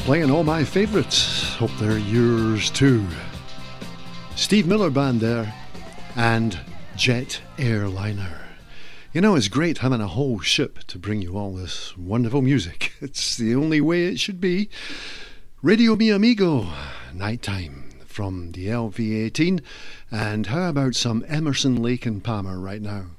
playing all my favourites. Hope they're yours too. Steve Miller Band there, and Jet Airliner. You know, it's great having a whole ship to bring you all this wonderful music. It's the only way it should be. Radio Mi Amigo, Nighttime from the LV18. And how about some Emerson, Lake and Palmer right now?